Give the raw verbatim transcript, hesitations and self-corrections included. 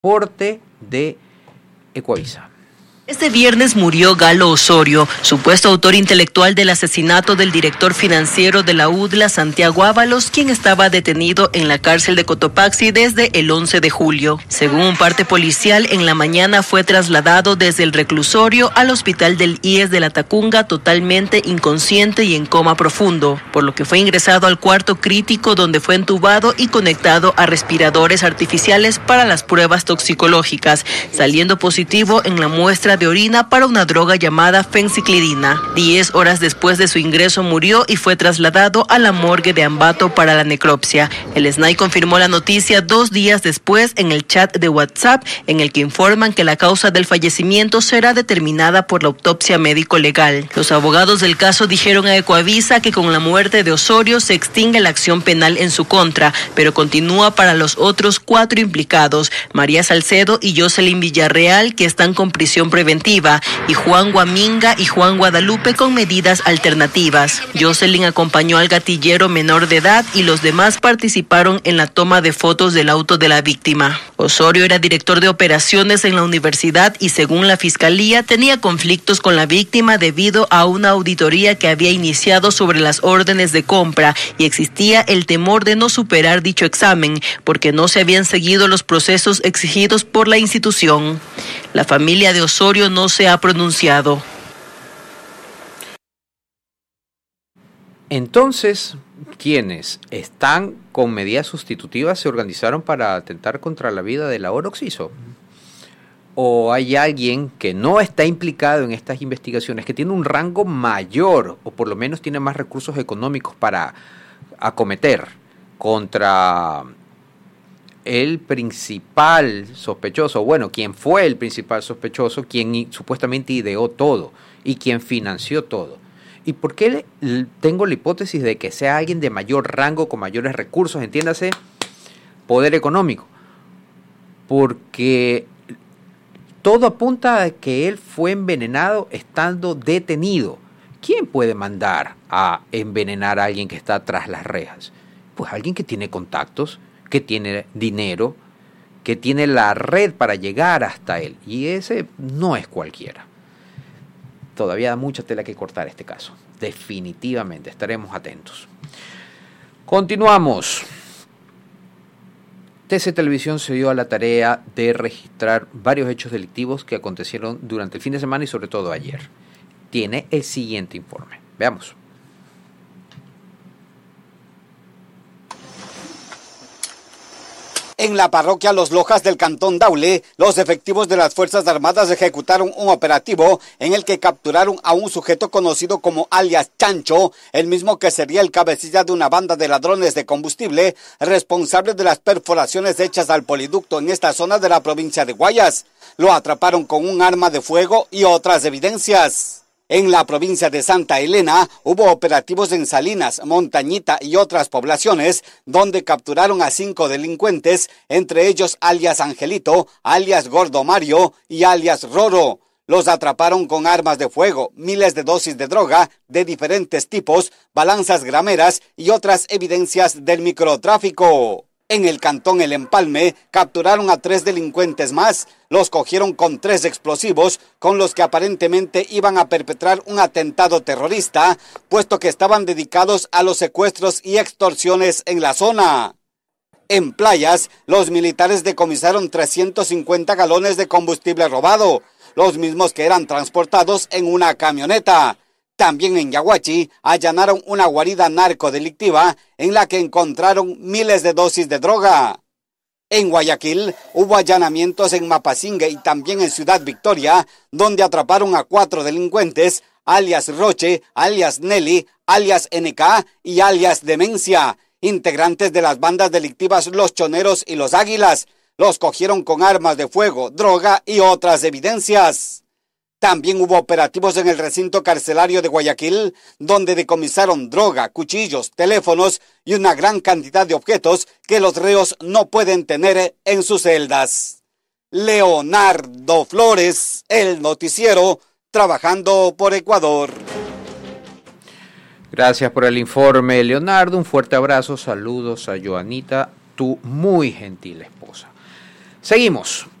reporte de Ecuavisa. Este viernes murió Galo Osorio, supuesto autor intelectual del asesinato del director financiero de la U D L A, Santiago Ábalos, quien estaba detenido en la cárcel de Cotopaxi desde el once de julio. Según un parte policial, en la mañana fue trasladado desde el reclusorio al hospital del I E S de La Tacunga totalmente inconsciente y en coma profundo, por lo que fue ingresado al cuarto crítico donde fue entubado y conectado a respiradores artificiales para las pruebas toxicológicas, saliendo positivo en la muestra de orina para una droga llamada fenciclidina. Diez horas después de su ingreso murió y fue trasladado a la morgue de Ambato para la necropsia. El S N A I confirmó la noticia dos días después en el chat de WhatsApp, en el que informan que la causa del fallecimiento será determinada por la autopsia médico-legal. Los abogados del caso dijeron a Ecuavisa que con la muerte de Osorio se extingue la acción penal en su contra, pero continúa para los otros cuatro implicados, María Salcedo y Jocelyn Villarreal, que están con prisión preventiva, y Juan Guaminga y Juan Guadalupe con medidas alternativas. Jocelyn acompañó al gatillero menor de edad y los demás participaron en la toma de fotos del auto de la víctima. Osorio era director de operaciones en la universidad y, según la fiscalía, tenía conflictos con la víctima debido a una auditoría que había iniciado sobre las órdenes de compra, y existía el temor de no superar dicho examen porque no se habían seguido los procesos exigidos por la institución. La familia de Osorio no se ha pronunciado. Entonces, quienes están con medidas sustitutivas se organizaron para atentar contra la vida de Laura Oxiso. ¿O hay alguien que no está implicado en estas investigaciones, que tiene un rango mayor o por lo menos tiene más recursos económicos para acometer contra el principal sospechoso, bueno, quien fue el principal sospechoso, quien supuestamente ideó todo y quien financió todo? ¿Y por qué le, tengo la hipótesis de que sea alguien de mayor rango, con mayores recursos, entiéndase, poder económico? Porque todo apunta a que él fue envenenado estando detenido. ¿Quién puede mandar a envenenar a alguien que está tras las rejas? Pues alguien que tiene contactos, que tiene dinero, que tiene la red para llegar hasta él. Y ese no es cualquiera. Todavía da mucha tela que cortar este caso. Definitivamente, estaremos atentos. Continuamos. T C Televisión se dio a la tarea de registrar varios hechos delictivos que acontecieron durante el fin de semana y sobre todo ayer. Tiene el siguiente informe. Veamos. En la parroquia Los Lojas del Cantón Daule, los efectivos de las Fuerzas Armadas ejecutaron un operativo en el que capturaron a un sujeto conocido como alias Chancho, el mismo que sería el cabecilla de una banda de ladrones de combustible responsable de las perforaciones hechas al poliducto en esta zona de la provincia de Guayas. Lo atraparon con un arma de fuego y otras evidencias. En la provincia de Santa Elena hubo operativos en Salinas, Montañita y otras poblaciones donde capturaron a cinco delincuentes, entre ellos alias Angelito, alias Gordo Mario y alias Roro. Los atraparon con armas de fuego, miles de dosis de droga de diferentes tipos, balanzas grameras y otras evidencias del microtráfico. En el cantón El Empalme capturaron a tres delincuentes más. Los cogieron con tres explosivos con los que aparentemente iban a perpetrar un atentado terrorista, puesto que estaban dedicados a los secuestros y extorsiones en la zona. En Playas, los militares decomisaron trescientos cincuenta galones de combustible robado, los mismos que eran transportados en una camioneta. También en Yaguachi allanaron una guarida narcodelictiva en la que encontraron miles de dosis de droga. En Guayaquil hubo allanamientos en Mapasingue y también en Ciudad Victoria, donde atraparon a cuatro delincuentes, alias Roche, alias Nelly, alias N K y alias Demencia, integrantes de las bandas delictivas Los Choneros y Los Águilas. Los cogieron con armas de fuego, droga y otras evidencias. También hubo operativos en el recinto carcelario de Guayaquil, donde decomisaron droga, cuchillos, teléfonos y una gran cantidad de objetos que los reos no pueden tener en sus celdas. Leonardo Flores, el noticiero, trabajando por Ecuador. Gracias por el informe, Leonardo. Un fuerte abrazo, saludos a Joanita, tu muy gentil esposa. Seguimos.